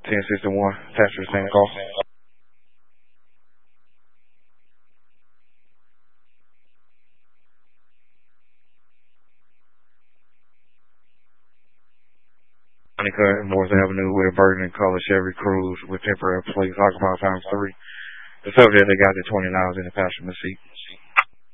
1061, passenger same call. Monica, Morris Avenue with a burden color Chevy Cruze with temporary plates, occupied times 3. The subject, they got the 20 in the passenger seat.